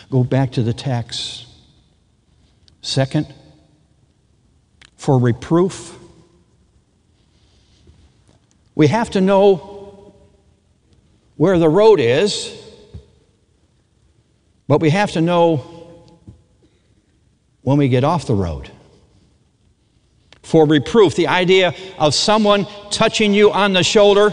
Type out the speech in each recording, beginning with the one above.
Go back to the text. Second, for reproof. We have to know where the road is, but we have to know when we get off the road. For reproof, the idea of someone touching you on the shoulder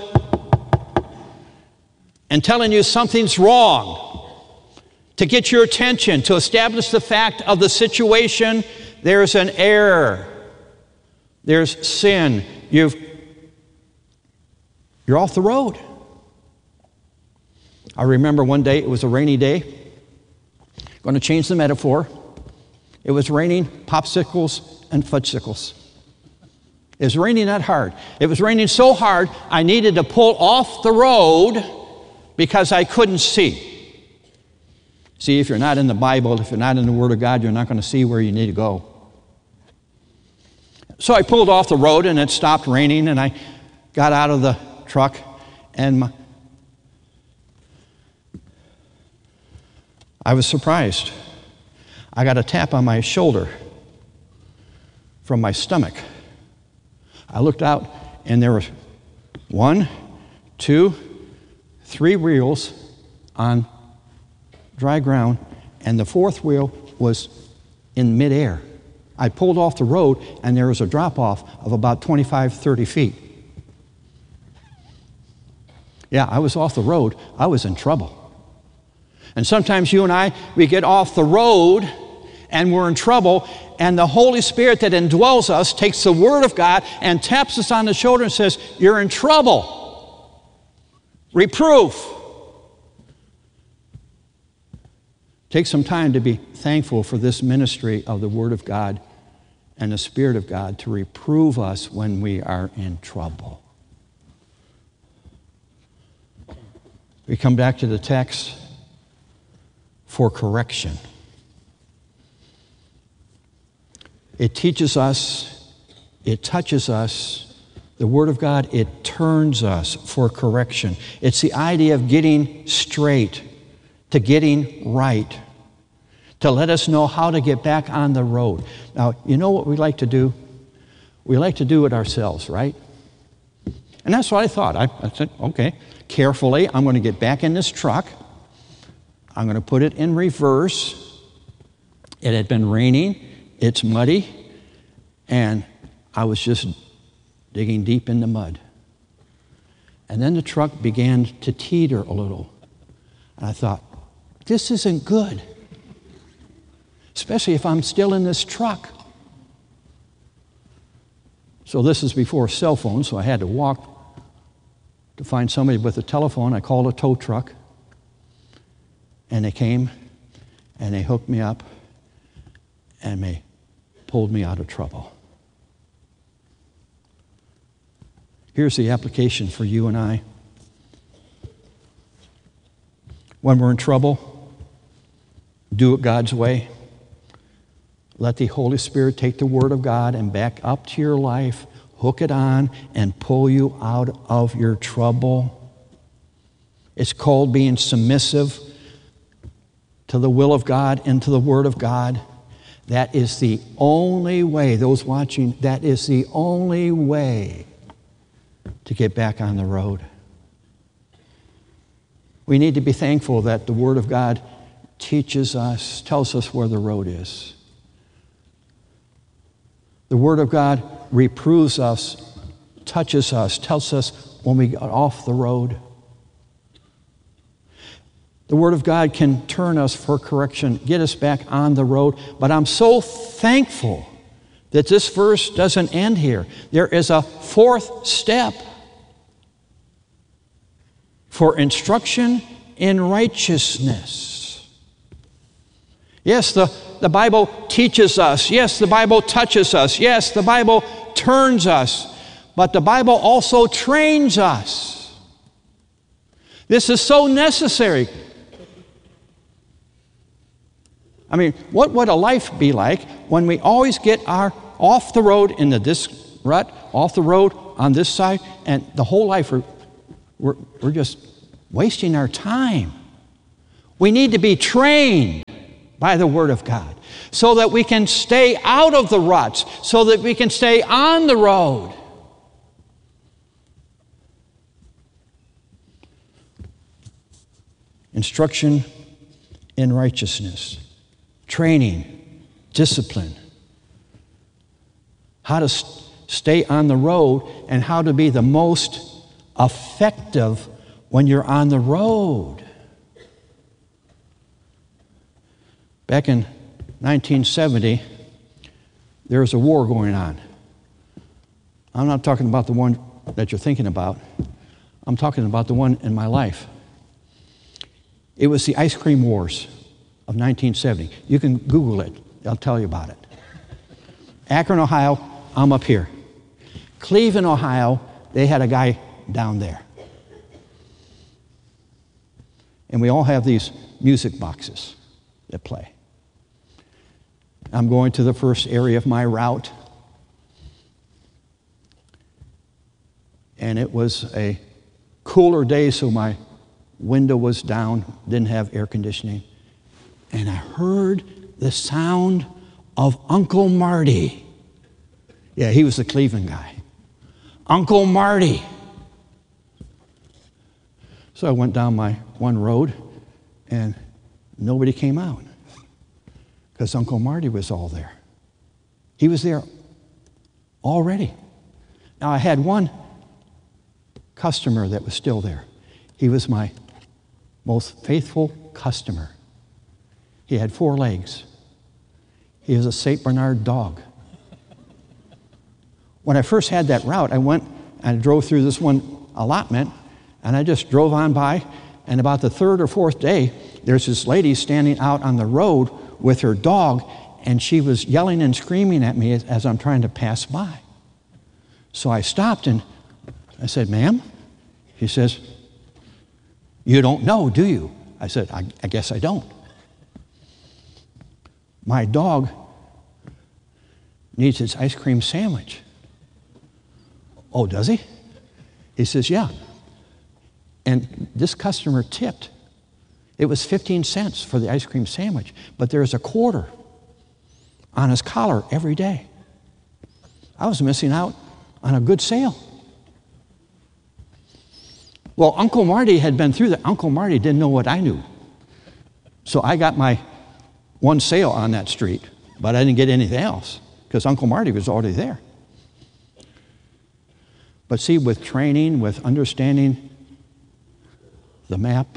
and telling you something's wrong, to get your attention, to establish the fact of the situation. There's an error. There's sin. You're off the road. I remember one day, it was a rainy day. Going to change the metaphor. It was raining popsicles and fudgesicles. It was raining that hard. It was raining so hard, I needed to pull off the road because I couldn't see. See, if you're not in the Bible, if you're not in the Word of God, you're not going to see where you need to go. So I pulled off the road, and it stopped raining, and I got out of the truck, and I was surprised. I got a tap on my shoulder from my stomach. I looked out, and there was 1, 2, 3 wheels on dry ground, and the 4th wheel was in midair. I pulled off the road, and there was a drop-off of about 25, 30 feet. Yeah, I was off the road. I was in trouble. And sometimes you and I, we get off the road, and we're in trouble, and the Holy Spirit that indwells us takes the Word of God and taps us on the shoulder and says, "You're in trouble." Reproof. Take some time to be thankful for this ministry of the Word of God and the Spirit of God to reprove us when we are in trouble. We come back to the text for correction. It teaches us, it touches us. The Word of God, it turns us for correction. It's the idea of getting straight, to getting right, to let us know how to get back on the road. Now, you know what we like to do? We like to do it ourselves, right? And that's what I thought. I said, okay, carefully, I'm going to get back in this truck. I'm going to put it in reverse. It had been raining. It's muddy. And I was just digging deep in the mud. And then the truck began to teeter a little. And I thought, this isn't good. Especially if I'm still in this truck. So this is before cell phones, so I had to walk to find somebody with a telephone. I called a tow truck. And they came, and they hooked me up, and they pulled me out of trouble. Here's the application for you and I. When we're in trouble, do it God's way. Let the Holy Spirit take the Word of God and back up to your life, hook it on, and pull you out of your trouble. It's called being submissive to the will of God and to the Word of God. That is the only way, those watching, that is the only way to get back on the road. We need to be thankful that the Word of God teaches us, tells us where the road is. The Word of God reproves us, touches us, tells us when we get off the road. The Word of God can turn us for correction, get us back on the road. But I'm so thankful that this verse doesn't end here. There is a 4th step for instruction in righteousness. Yes, the Bible teaches us. Yes, the Bible touches us. Yes, the Bible turns us. But the Bible also trains us. This is so necessary. I mean, what would a life be like when we always get off the road into this rut, off the road on this side, and the whole life we're just wasting our time. We need to be trained by the Word of God, so that we can stay out of the ruts, so that we can stay on the road. Instruction in righteousness, training, discipline, how to stay on the road, and how to be the most effective when you're on the road. Back in 1970, there was a war going on. I'm not talking about the one that you're thinking about. I'm talking about the one in my life. It was the ice cream wars of 1970. You can Google it. I'll tell you about it. Akron, Ohio, I'm up here. Cleveland, Ohio, they had a guy down there. And we all have these music boxes that play. I'm going to the first area of my route. And it was a cooler day, so my window was down, didn't have air conditioning. And I heard the sound of Uncle Marty. Yeah, he was the Cleveland guy. Uncle Marty. So I went down my one road, and nobody came out because Uncle Marty was all there. He was there already. Now, I had one customer that was still there. He was my most faithful customer. He had 4 legs. He was a St. Bernard dog. When I first had that route, I went and drove through this one allotment, and I just drove on by, and about the 3rd or 4th day, there's this lady standing out on the road with her dog, and she was yelling and screaming at me as I'm trying to pass by. So I stopped and I said, "Ma'am?" She says, "You don't know, do you?" I said, I guess I don't. "My dog needs his ice cream sandwich." "Oh, does he?" He says, "Yeah." And this customer tipped. It was 15 cents for the ice cream sandwich, but there's a quarter on his collar every day. I was missing out on a good sale. Well, Uncle Marty had been through that. Uncle Marty didn't know what I knew. So I got my one sale on that street, but I didn't get anything else because Uncle Marty was already there. But see, with training, with understanding the map,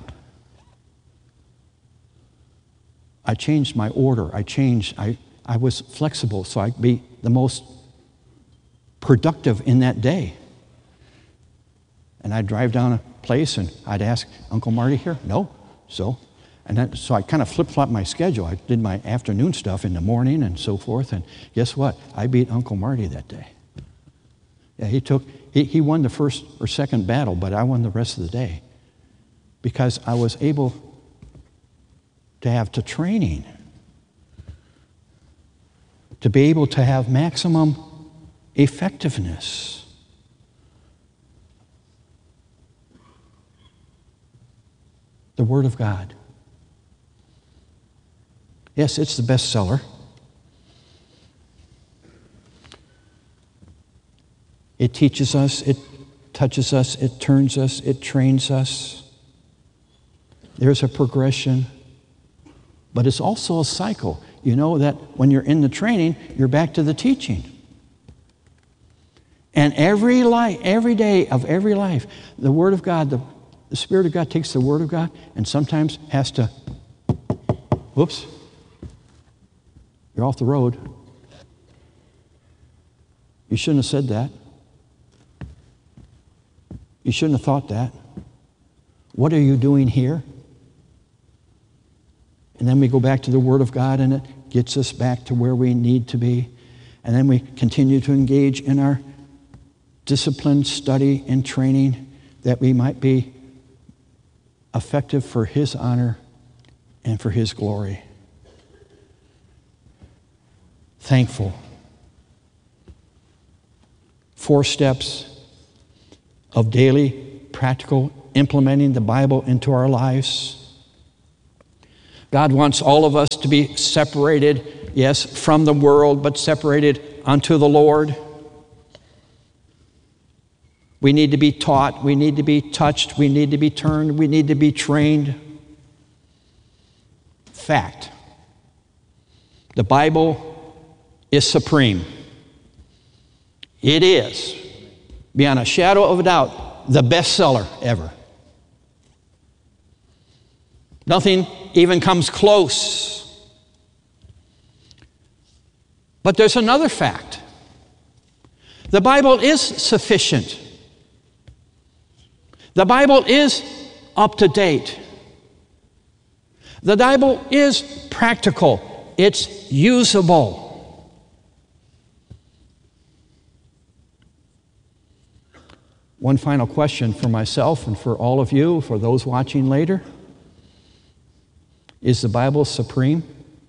I changed my order. I was flexible so I'd be the most productive in that day. And I'd drive down a place and I'd ask, "Uncle Marty here?" "No." So I kind of flip-flopped my schedule. I did my afternoon stuff in the morning and so forth. And guess what? I beat Uncle Marty that day. Yeah, he won the first or second battle, but I won the rest of the day because I was able to have the training to be able to have maximum effectiveness. The Word of God. Yes, it's the bestseller. It teaches us, it touches us, it turns us, it trains us. There's a progression, but it's also a cycle. You know that when you're in the training, you're back to the teaching. And every day of every life, the Word of God, the Spirit of God takes the Word of God and sometimes has to, whoops, you're off the road. You shouldn't have said that. You shouldn't have thought that. What are you doing here? And then we go back to the Word of God and it gets us back to where we need to be. And then we continue to engage in our discipline, study, and training that we might be effective for His honor and for His glory. Thankful. 4 steps of daily, practical implementing the Bible into our lives. God wants all of us to be separated, yes, from the world, but separated unto the Lord. We need to be taught. We need to be touched. We need to be turned. We need to be trained. Fact. The Bible is supreme. It is, beyond a shadow of a doubt, the bestseller ever. Nothing even comes close. But there's another fact. The Bible is sufficient. The Bible is up to date. The Bible is practical. It's usable. One final question for myself and for all of you, for those watching later. Is the Bible supreme?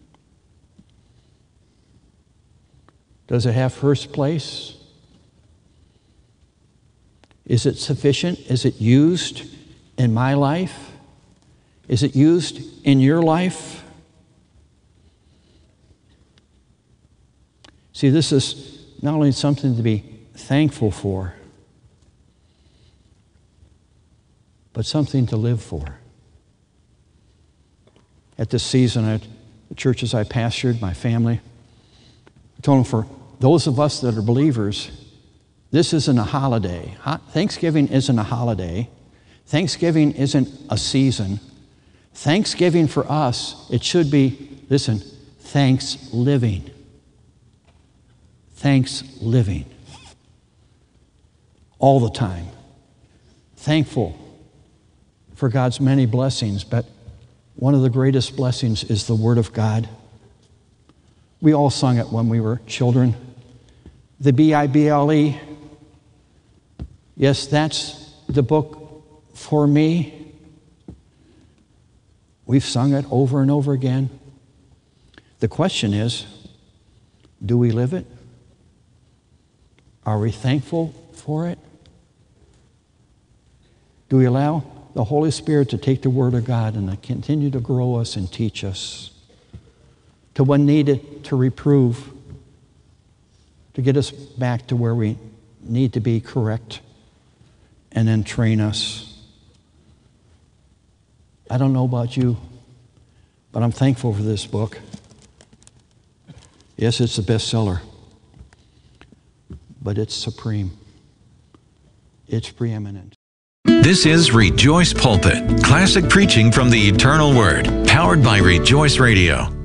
Does it have first place? Is it sufficient? Is it used in my life? Is it used in your life? See, this is not only something to be thankful for, but something to live for. At this season, at the churches I pastored, my family, I told them, for those of us that are believers, this isn't a holiday. Thanksgiving isn't a holiday. Thanksgiving isn't a season. Thanksgiving for us, it should be, listen, thanks living. Thanks living. All the time. Thankful for God's many blessings, but one of the greatest blessings is the Word of God. We all sung it when we were children. The Bible. Yes, that's the book for me. We've sung it over and over again. The question is, do we live it? Are we thankful for it? Do we allow the Holy Spirit to take the Word of God and to continue to grow us and teach us, to when needed, to reprove, to get us back to where we need to be correct, and then train us? I don't know about you, but I'm thankful for this book. Yes, it's a bestseller, but it's supreme. It's preeminent. This is Rejoice Pulpit, classic preaching from the eternal Word, powered by Rejoice Radio.